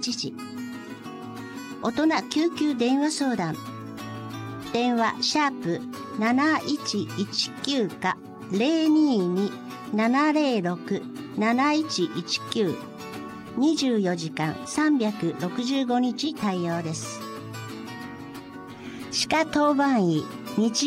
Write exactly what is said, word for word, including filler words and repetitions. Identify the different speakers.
Speaker 1: ちじ。大人救急電話相談。電話シャープなないちいちきゅうか ゼロにーにーななゼロろく なないちいちきゅう。にじゅうよじかんさんびゃくろくじゅうごにち対応です。歯科当番医日